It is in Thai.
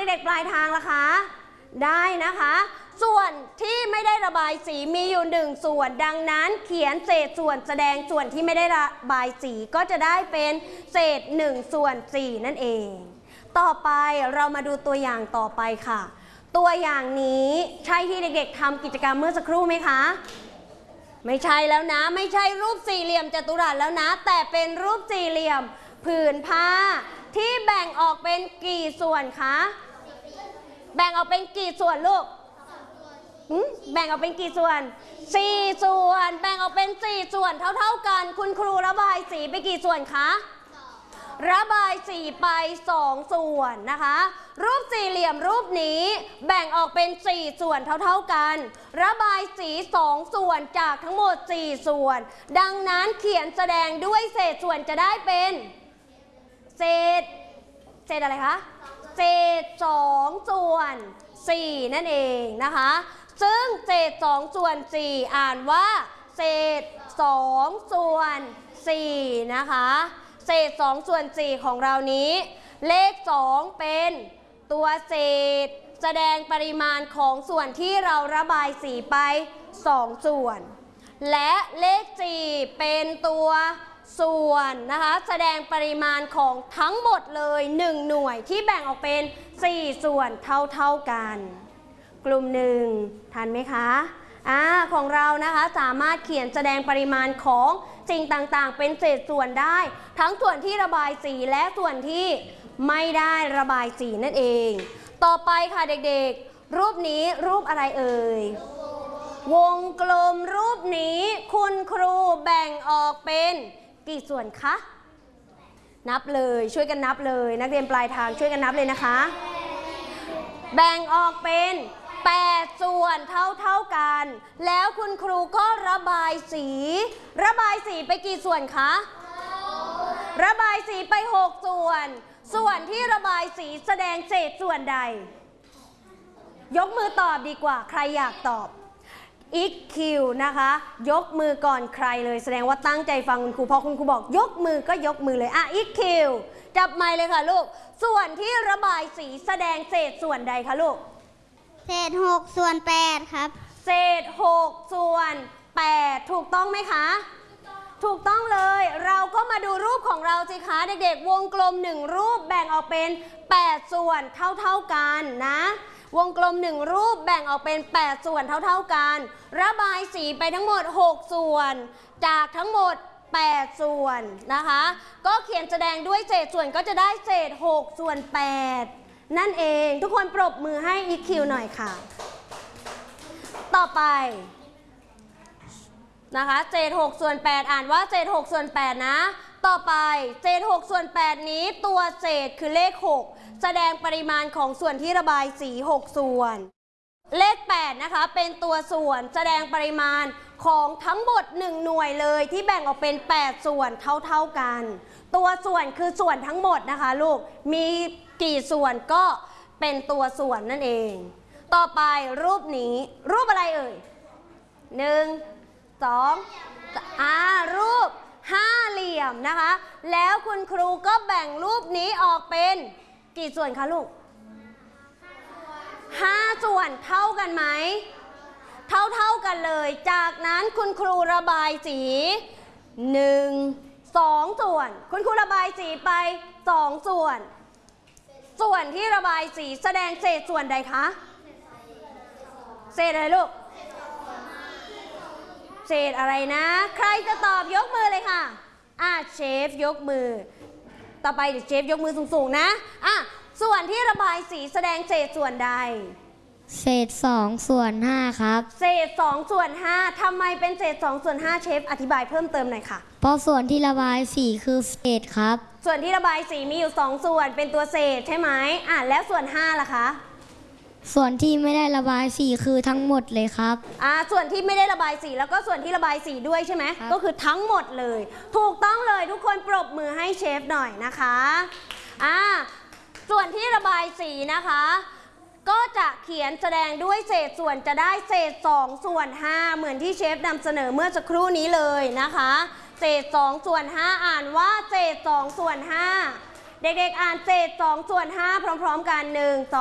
ด็กๆปลายทางล่ะคะได้นะคะส่วนที่ไม่ได้ระบายสีมีอยู่1ส่วนดังนั้นเขียนเศษส่วนแสดงส่วนที่ไม่ได้ระบายสีก็จะได้เป็นเศษ1/4นั่นเองต่อไปเรามาดูตัวอย่างต่อไปค่ะตัวอย่างนี้ใช่ที่เด็กๆทำกิจกรรมเมื่อสักครู่ไหมคะไม่ใช่แล้วนะไม่ใช่รูปสี่เหลี่ยมจัตุรัสแล้วนะแต่เป็นรูปสี่เหลี่ยมผืนผ้าที่แบ่งออกเป็นกี่ส่วนคะแบ่งออกเป็นกี่ส่วนลูกแบ่งออกเป็นกี่ส่วน4ส่วนแบ่งออกเป็น4ส่วนเท่ากันคุณครูระบายสีไปกี่ส่วนคะระบายสีไป2ส่วนนะคะรูปสี่เหลี่ยมรูปนี้แบ่งออกเป็น4ส่วนเท่ากันระบายสี2ส่วนจากทั้งหมด4ส่วนดังนั้นเขียนแสดงด้วยเศษส่วนจะได้เป็นเศษอะไรคะเศษ2ส่วน4นั่นเองนะคะซึ่งเศษ2ส่วน4อ่านว่าเศษ2ส่วน4นะคะเศษ2ส่วน4ของเรานี้เลข2เป็นตัวเศษแสดงปริมาณของส่วนที่เราระบายสีไป2ส่วนและเลข4เป็นตัวส่วนนะคะแสดงปริมาณของทั้งหมดเลย1หน่วยที่แบ่งออกเป็น4ส่วนเท่ากันกลุ่ม1ทันไหมคะของเรานะคะสามารถเขียนแสดงปริมาณของสิ่งต่างๆเป็นเศษส่วนได้ทั้งส่วนที่ระบายสีและส่วนที่ไม่ได้ระบายสีนั่นเองต่อไปค่ะเด็กๆรูปนี้รูปอะไรเอ่ยวงกลมรูปนี้คุณครูแบ่งออกเป็นกี่ส่วนคะนับเลยช่วยกันนับเลยนักเรียนปลายทางช่วยกันนับเลยนะคะแบ่งออกเป็น8ส่วนเท่ากันแล้วคุณครูก็ระบายสีไปกี่ส่วนคะระบายสีไป6ส่วนที่ระบายสีแสดงเศษส่วนใดยกมือตอบดีกว่าใครอยากตอบอีกคิวนะคะยกมือก่อนใครเลยแสดงว่าตั้งใจฟังคุณครูพอคุณครูบอกยกมือก็ยกมือเลยอีกคิวจับไมค์เลยค่ะลูกส่วนที่ระบายสีแสดงเศษส่วนใดคะลูกเศษ6ส่วน8ครับเศษ6ส่วน8ถูกต้องไหมคะถูกต้องเลยเราก็มาดูรูปของเราสิคะเด็กๆวงกลม1รูปแบ่งออกเป็น8ส่วนเท่ากันนะวงกลม1รูปแบ่งออกเป็น8ส่วนเท่ากันระบายสีไปทั้งหมด6ส่วนจากทั้งหมด8ส่วนนะคะก็เขียนแสดงด้วยเศษส่วนก็จะได้เศษ6ส่วน8นั่นเองทุกคนปรบมือให้ EQ หน่อยค่ะต่อไปนะคะเศษ6ส่วน8อ่านว่าเศษ6ส่วน8นะต่อไปเศษ6ส่วน8นี้ตัวเศษคือเลข6แสดงปริมาณของส่วนที่ระบายสี6ส่วนเลข8นะคะเป็นตัวส่วนแสดงปริมาณของทั้งหมด1หน่วยเลยที่แบ่งออกเป็น8ส่วนเท่ากันตัวส่วนคือส่วนทั้งหมดนะคะลูกมีกี่ส่วนก็เป็นตัวส่วนนั่นเองต่อไปรูปนี้รูปอะไรเอ่ย1 2รูป5เหลี่ยมนะคะแล้วคุณครูก็แบ่งรูปนี้ออกเป็นกี่ส่วนคะลูก5ส่วนเท่ากันไหมเท่ากันเลยจากนั้นคุณครูระบายสี2ส่วนคุณครูระบายสีไป2ส่วนที่ระบายสีแสดงเศษส่วนใดคะเศษอะไรลูกเศษอะไรนะใครจะตอบยกมือเลยค่ะเชฟยกมือต่อไปเดี๋ยวเชฟยกมือสูงๆนะส่วนที่ระบายสีแสดงเศษส่วนใดเศษ2ส่วน5ครับเศษ2ส่วน5ทำไมเป็นเศษ2ส่วน5เชฟอธิบายเพิ่มเติมหน่อยค่ะเพราะส่วนที่ระบายสีคือเศษครับส่วนที่ระบายสีมีอยู่2ส่วนเป็นตัวเศษใช่ไหมแล้วส่วน5ล่ะคะส่วนที่ไม่ได้ระบายสีคือทั้งหมดเลยครับส่วนที่ไม่ได้ระบายสีแล้วก็ส่วนที่ระบายสีด้วยใช่ไหมก็คือทั้งหมดเลยถูกต้องเลยทุกคนปรบมือให้เชฟหน่อยนะคะส่วนที่ระบายสีนะคะก็จะเขียนแสดงด้วยเศษส่วนจะได้เศษ2ส่วน5เหมือนที่เชฟนำเสนอเมื่อสักครู่นี้เลยนะคะเศษ2ส่วน5อ่านว่าเศษ2ส่วน5เด็กๆอ่านเศษ2ส่วน5พร้อมๆกัน1 2